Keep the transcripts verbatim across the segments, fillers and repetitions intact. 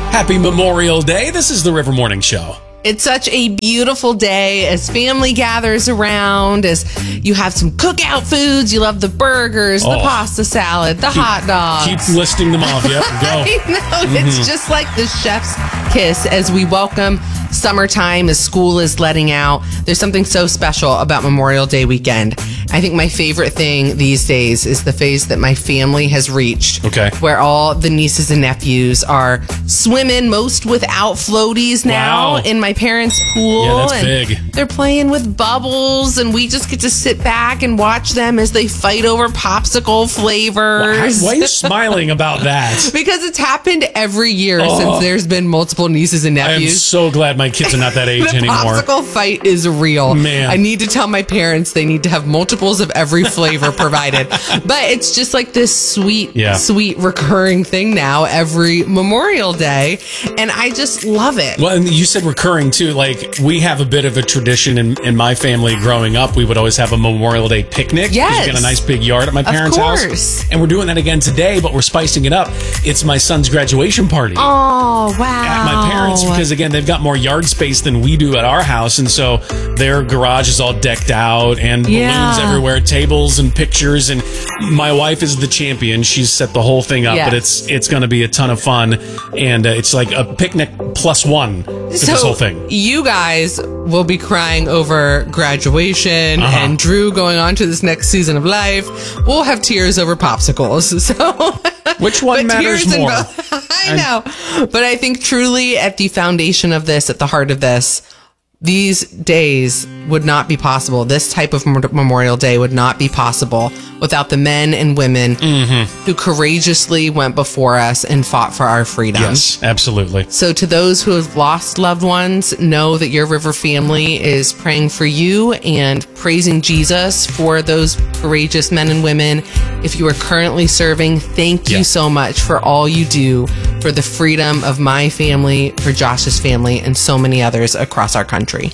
Happy Memorial Day. This is the River Morning Show. It's such a beautiful day as family gathers around, as you have some cookout foods. You love the burgers, Oh. the pasta salad, the Keep- hot dogs. Keep listing them off. Yep, go. I know. It's just like the chef's kiss as we welcome summertime, as school is letting out. There's something so special about Memorial Day weekend. I think my favorite thing these days is the phase that my family has reached. Okay. Where all the nieces and nephews are swimming, most without floaties now, Wow. in my parents' pool. Yeah, that's and big. They're playing with bubbles, and we just get to sit back and watch them as they fight over popsicle flavors. Why, why are you smiling about that? Because it's happened every year Oh. since there's been multiple nieces and I am nephews. so glad my kids are not that age The anymore. popsicle fight is real. Man. I need to tell my parents they need to have multiples of every flavor provided. But it's just like this sweet, Yeah. sweet recurring thing now every Memorial Day. And I just love it. Well, and you said recurring too. Like, we have a bit of a tradition in, in my family growing up. We would always have a Memorial Day picnic. 'Cause Yes. we got a nice big yard at my parents' course. house. And we're doing that again today, but we're spicing it up. It's my son's graduation party. Oh, wow. At my parents, because again, they've got more yard space than we do at our house, and so their garage is all decked out and Yeah. balloons everywhere, tables and pictures. And my wife is the champion; she's set the whole thing up. Yes. But it's it's going to be a ton of fun, and uh, it's like a picnic plus one for So this whole thing. you guys will be crying over graduation Uh-huh. and Drew going on to this next season of life. We'll have tears over popsicles. So Which one but matters tears in more? both- I know. But I think truly at the foundation of this, at the heart of this, these days would not be possible. This type of Mem- Memorial Day would not be possible without the men and women who courageously went before us and fought for our freedom. Yes, absolutely. So to those who have lost loved ones, know that your River family is praying for you and praising Jesus for those courageous men and women. If you are currently serving, thank you Yeah. so much for all you do for the freedom of my family, for Josh's family, and so many others across our country.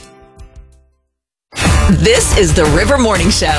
This is the River Morning Show.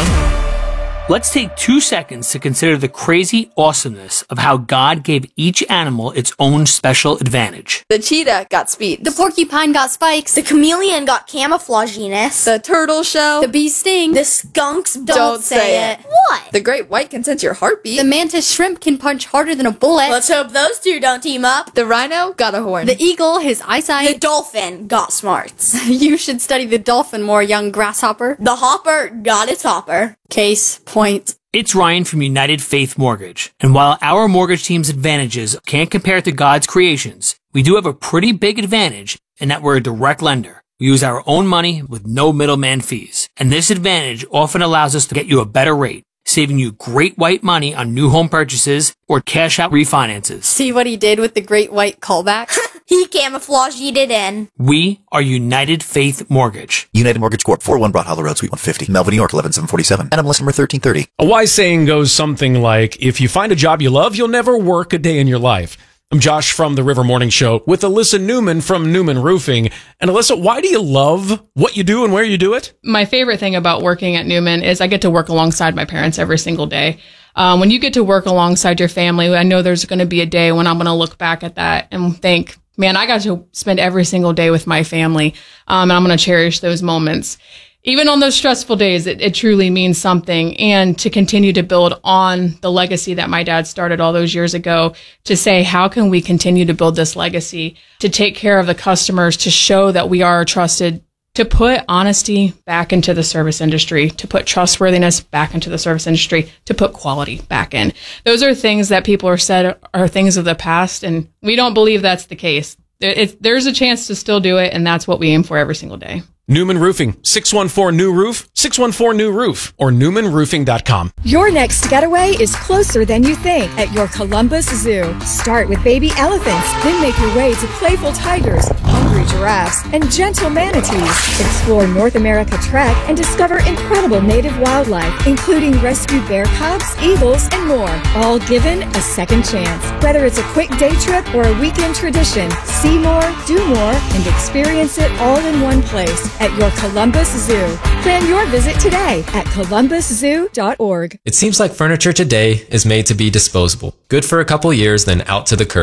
Let's take two seconds to consider the crazy awesomeness of how God gave each animal its own special advantage. The cheetah got speed. The porcupine got spikes. The chameleon got camouflaginess. The turtle shell. The bee sting. The skunks don't, Don't say, say it. it. What? The great white can sense your heartbeat. The mantis shrimp can punch harder than a bullet. Let's hope those two don't team up. The rhino got a horn. The eagle, his The eyesight. dolphin got smarts. You should study the dolphin more, young grasshopper. The hopper got its hopper. Case point. It's Ryan from United Faith Mortgage, and while our mortgage team's advantages can't compare to God's creations, we do have a pretty big advantage in that we're a direct lender. We use our own money with no middleman fees, and this advantage often allows us to get you a better rate, saving you great white money on new home purchases or cash out refinances. See what he did with the great white callback? He camouflaged it in. We are United Faith Mortgage. United Mortgage Corp, four oh one Broad Hollow Road, Suite one fifty, Melvin, New York, eleven seven forty-seven. N M L S number thirteen thirty. A wise saying goes something like, if you find a job you love, you'll never work a day in your life. I'm Josh from the River Morning Show with Alyssa Newman from Newman Roofing. And Alyssa, why do you love what you do and where you do it? My favorite thing about working at Newman is I get to work alongside my parents every single day. Um, when you get to work alongside your family, I know there's going to be a day when I'm going to look back at that and think, man, I got to spend every single day with my family. Um, and I'm going to cherish those moments. Even on those stressful days, it, it truly means something. And to continue to build on the legacy that my dad started all those years ago, to say, how can we continue to build this legacy, to take care of the customers, to show that we are trusted, to put honesty back into the service industry, to put trustworthiness back into the service industry, to put quality back in. Those are things that people are said are things of the past, and we don't believe that's the case. It, it, there's a chance to still do it, and that's what we aim for every single day. Newman Roofing, six one four new roof, six one four new roof, or newman roofing dot com. Your next getaway is closer than you think at your Columbus Zoo. Start with baby elephants, then make your way to playful tigers, hungry giraffes, and gentle manatees. Explore North America Trek and discover incredible native wildlife, including rescued bear cubs, eagles, and more, all given a second chance. Whether it's a quick day trip or a weekend tradition, see more, do more, and experience it all in one place at your Columbus Zoo. Plan your visit today at columbus zoo dot org. It seems like furniture today is made to be disposable. Good for a couple years, then out to the curb.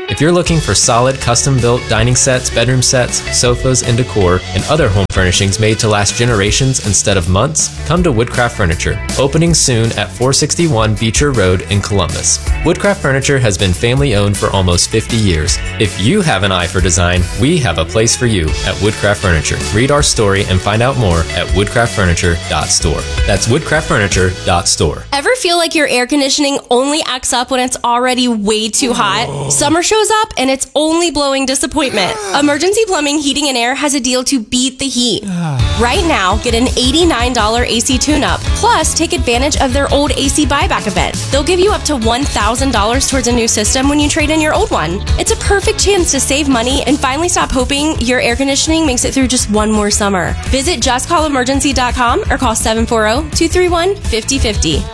If you're looking for solid, custom-built dining sets, bedroom sets, sofas, and decor, and other home furnishings made to last generations instead of months, come to Woodcraft Furniture, opening soon at four sixty-one Beecher Road in Columbus. Woodcraft Furniture has been family-owned for almost fifty years. If you have an eye for design, we have a place for you at Woodcraft Furniture. Read our story and find out more at woodcraft furniture dot store. That's woodcraft furniture dot store. Ever feel like your air conditioning only acts up when it's already way too hot? Summer shows up and it's only blowing disappointment. Emergency Plumbing, Heating and Air has a deal to beat the heat. Right now, get an eighty-nine dollars A C tune-up, plus take advantage of their old A C buyback event. They'll give you up to one thousand dollars towards a new system when you trade in your old one. It's a perfect chance to save money and finally stop hoping your air conditioning makes it through just one more summer. Visit just call emergency dot com or call seven four zero, two three one, five zero five zero.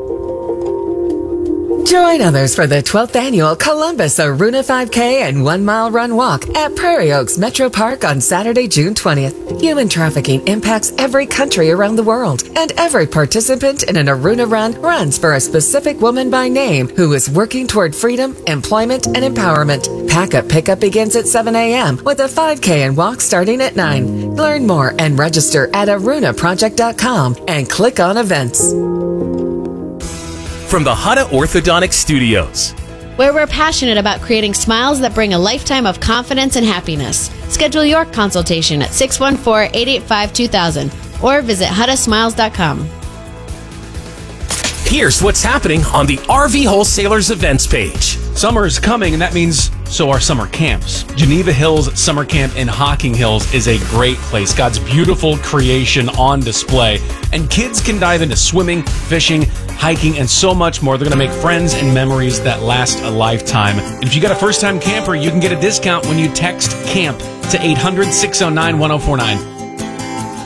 Join others for the twelfth Annual Columbus Aruna five K and One Mile Run Walk at Prairie Oaks Metro Park on Saturday, June twentieth. Human trafficking impacts every country around the world, and every participant in an Aruna Run runs for a specific woman by name who is working toward freedom, employment, and empowerment. Pack-up pickup begins at seven a.m. with a five K and walk starting at nine. Learn more and register at aruna project dot com and click on events. From the Hutta Orthodontic Studios, where we're passionate about creating smiles that bring a lifetime of confidence and happiness. Schedule your consultation at six one four, eight eight five, two thousand or visit hutta smiles dot com. Here's what's happening on the R V Wholesalers events page. Summer is coming, and that means so are summer camps. Geneva Hills Summer Camp in Hocking Hills is a great place. God's beautiful creation on display. And kids can dive into swimming, fishing, hiking, and so much more. They're going to make friends and memories that last a lifetime. And if you got a first-time camper, you can get a discount when you text CAMP to eight hundred, six oh nine, one oh four nine.